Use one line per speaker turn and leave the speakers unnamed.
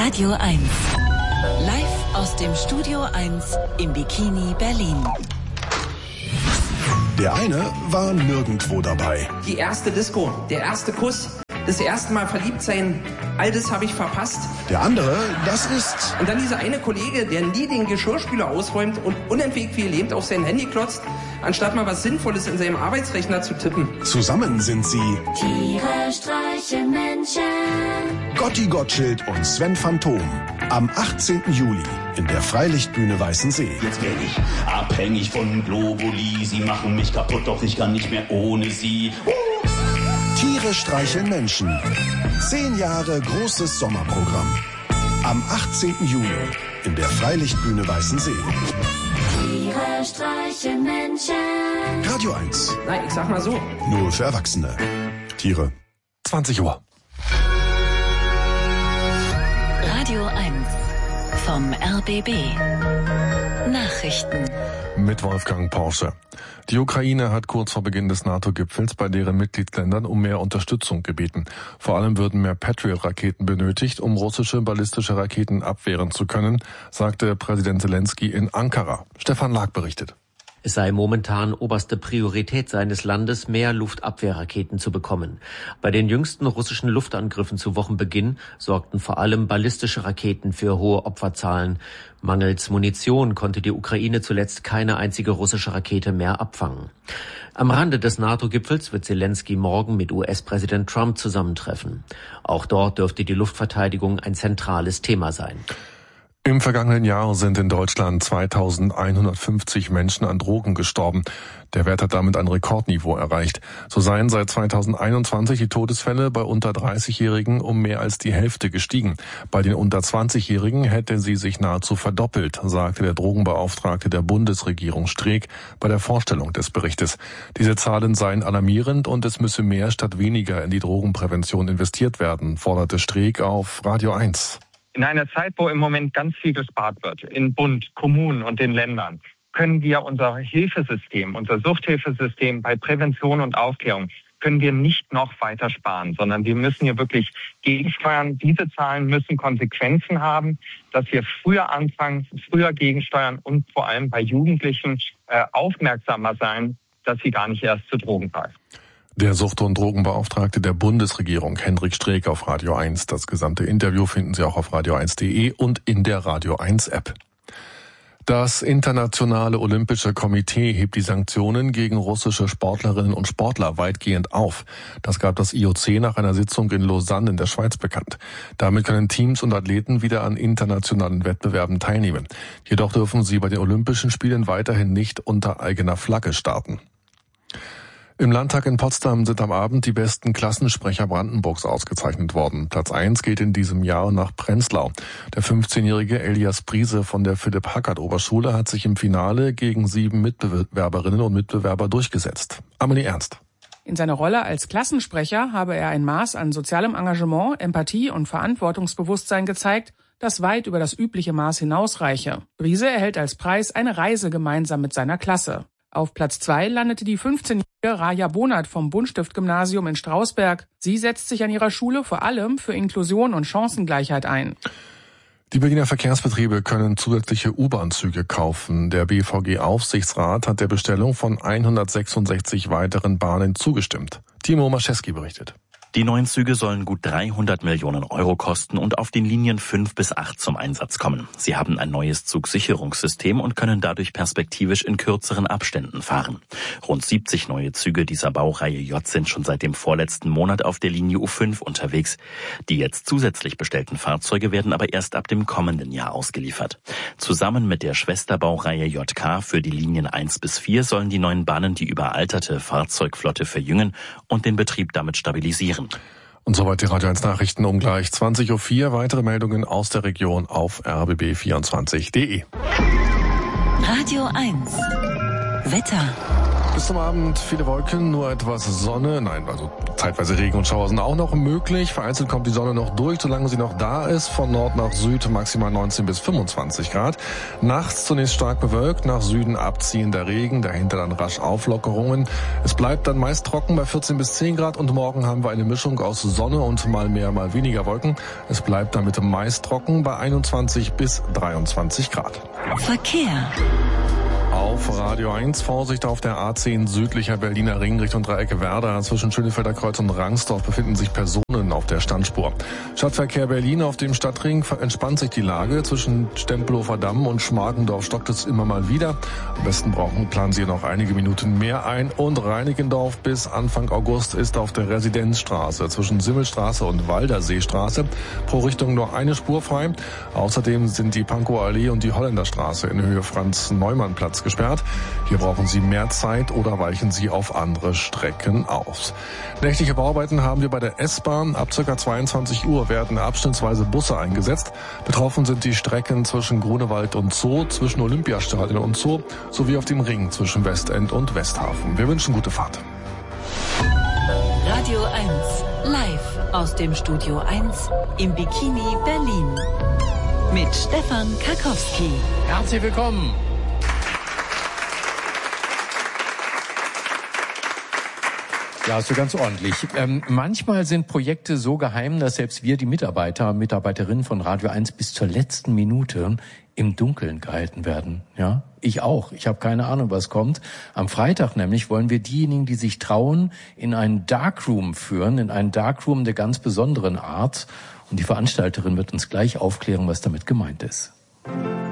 Radio 1. Live aus dem Studio 1 im Bikini Berlin.
Der eine war nirgendwo dabei.
Die erste Disco, der erste Kuss, das erste Mal verliebt sein, all das habe ich verpasst.
Der andere, das ist...
Und dann dieser eine Kollege, der nie den Geschirrspüler ausräumt und unentwegt wie gelähmt auf sein Handy klotzt, anstatt mal was Sinnvolles in seinem Arbeitsrechner zu tippen.
Zusammen sind sie
Tiere streichen Menschen.
Gotti Gottschild und Sven Phantom. Am 18. Juli in der Freilichtbühne Weißensee.
Jetzt werde ich abhängig von Globuli. Sie machen mich kaputt, doch ich kann nicht mehr ohne sie.
Tiere streicheln Menschen. 10 Jahre großes Sommerprogramm. Am 18. Juli in der Freilichtbühne Weißensee.
Tiere streichen Menschen.
Radio 1.
Na, ich sag mal so.
Nur für Erwachsene. Tiere.
20 Uhr.
Radio 1 vom RBB. Nachrichten.
Mit Wolfgang Porsche. Die Ukraine hat kurz vor Beginn des NATO-Gipfels bei deren Mitgliedsländern um mehr Unterstützung gebeten. Vor allem würden mehr Patriot-Raketen benötigt, um russische ballistische Raketen abwehren zu können, sagte Präsident Zelensky in Ankara. Stefan Lag berichtet.
Es sei momentan oberste Priorität seines Landes, mehr Luftabwehrraketen zu bekommen. Bei den jüngsten russischen Luftangriffen zu Wochenbeginn sorgten vor allem ballistische Raketen für hohe Opferzahlen. Mangels Munition konnte die Ukraine zuletzt keine einzige russische Rakete mehr abfangen. Am Rande des NATO-Gipfels wird Zelensky morgen mit US-Präsident Trump zusammentreffen. Auch dort dürfte die Luftverteidigung ein zentrales Thema sein.
Im vergangenen Jahr sind in Deutschland 2150 Menschen an Drogen gestorben. Der Wert hat damit ein Rekordniveau erreicht. So seien seit 2021 die Todesfälle bei unter 30-Jährigen um mehr als die Hälfte gestiegen. Bei den unter 20-Jährigen hätte sie sich nahezu verdoppelt, sagte der Drogenbeauftragte der Bundesregierung Streeck bei der Vorstellung des Berichtes. Diese Zahlen seien alarmierend und es müsse mehr statt weniger in die Drogenprävention investiert werden, forderte Streeck auf Radio 1.
In einer Zeit, wo im Moment ganz viel gespart wird, in Bund, Kommunen und den Ländern, können wir unser Hilfesystem, unser Suchthilfesystem bei Prävention und Aufklärung, können wir nicht noch weiter sparen, sondern wir müssen hier wirklich gegensteuern. Diese Zahlen müssen Konsequenzen haben, dass wir früher anfangen, früher gegensteuern und vor allem bei Jugendlichen aufmerksamer sein, dass sie gar nicht erst zu Drogen greifen.
Der Sucht- und Drogenbeauftragte der Bundesregierung, Hendrik Streeck, auf Radio 1. Das gesamte Interview finden Sie auch auf radio1.de und in der Radio 1 App. Das Internationale Olympische Komitee hebt die Sanktionen gegen russische Sportlerinnen und Sportler weitgehend auf. Das gab das IOC nach einer Sitzung in Lausanne in der Schweiz bekannt. Damit können Teams und Athleten wieder an internationalen Wettbewerben teilnehmen. Jedoch dürfen sie bei den Olympischen Spielen weiterhin nicht unter eigener Flagge starten. Im Landtag in Potsdam sind am Abend die besten Klassensprecher Brandenburgs ausgezeichnet worden. Platz 1 geht in diesem Jahr nach Prenzlau. Der 15-jährige Elias Priese von der Philipp-Hackert-Oberschule hat sich im Finale gegen 7 Mitbewerberinnen und Mitbewerber durchgesetzt. Amelie Ernst.
In seiner Rolle als Klassensprecher habe er ein Maß an sozialem Engagement, Empathie und Verantwortungsbewusstsein gezeigt, das weit über das übliche Maß hinausreiche. Priese erhält als Preis eine Reise gemeinsam mit seiner Klasse. Auf Platz 2 landete die 15-jährige Raja Bonert vom Buntstift-Gymnasium in Strausberg. Sie setzt sich an ihrer Schule vor allem für Inklusion und Chancengleichheit ein.
Die Berliner Verkehrsbetriebe können zusätzliche U-Bahn-Züge kaufen. Der BVG-Aufsichtsrat hat der Bestellung von 166 weiteren Bahnen zugestimmt. Timo Maschewski berichtet.
Die neuen Züge sollen gut 300 Millionen Euro kosten und auf den Linien 5 bis 8 zum Einsatz kommen. Sie haben ein neues Zugsicherungssystem und können dadurch perspektivisch in kürzeren Abständen fahren. Rund 70 neue Züge dieser Baureihe J sind schon seit dem vorletzten Monat auf der Linie U5 unterwegs. Die jetzt zusätzlich bestellten Fahrzeuge werden aber erst ab dem kommenden Jahr ausgeliefert. Zusammen mit der Schwesterbaureihe JK für die Linien 1 bis 4 sollen die neuen Bahnen die überalterte Fahrzeugflotte verjüngen und den Betrieb damit stabilisieren.
Und soweit die Radio 1 Nachrichten um gleich 20.04 Uhr. Weitere Meldungen aus der Region auf rbb24.de.
Radio 1 Wetter.
Bis zum Abend viele Wolken, nur etwas Sonne. Nein, also zeitweise Regen und Schauer sind auch noch möglich. Vereinzelt kommt die Sonne noch durch, solange sie noch da ist. Von Nord nach Süd maximal 19 bis 25 Grad. Nachts zunächst stark bewölkt, nach Süden abziehender Regen, dahinter dann rasch Auflockerungen. Es bleibt dann meist trocken bei 14 bis 10 Grad und morgen haben wir eine Mischung aus Sonne und mal mehr, mal weniger Wolken. Es bleibt damit meist trocken bei 21 bis 23 Grad.
Verkehr.
Auf Radio 1 Vorsicht auf der A10 südlicher Berliner Ring Richtung Dreieck Werder. Zwischen Schönefelder Kreuz und Rangsdorf befinden sich Personen auf der Standspur. Stadtverkehr Berlin auf dem Stadtring entspannt sich die Lage. Zwischen Stempelhofer Damm und Schmargendorf stockt es immer mal wieder. Am besten planen Sie noch einige Minuten mehr ein. Und Reinickendorf bis Anfang August ist auf der Residenzstraße zwischen Simmelstraße und Walderseestraße pro Richtung nur eine Spur frei. Außerdem sind die Pankower Allee und die Holländerstraße in Höhe Franz-Neumann-Platz gesperrt. Hier brauchen Sie mehr Zeit oder weichen Sie auf andere Strecken aus. Nächtliche Bauarbeiten haben wir bei der S-Bahn. Ab ca. 22 Uhr werden abschnittsweise Busse eingesetzt. Betroffen sind die Strecken zwischen Grunewald und Zoo, zwischen Olympiastadion und Zoo, sowie auf dem Ring zwischen Westend und Westhafen. Wir wünschen gute Fahrt.
Radio 1 live aus dem Studio 1 im Bikini Berlin mit Stefan Karkowski.
Herzlich willkommen. Ja, ist so ganz ordentlich. Manchmal sind Projekte so geheim, dass selbst wir, die Mitarbeiterinnen von Radio 1 bis zur letzten Minute im Dunkeln gehalten werden. Ja, ich auch. Ich habe keine Ahnung, was kommt. Am Freitag nämlich wollen wir diejenigen, die sich trauen, in einen Darkroom führen, in einen Darkroom der ganz besonderen Art. Und die Veranstalterin wird uns gleich aufklären, was damit gemeint ist.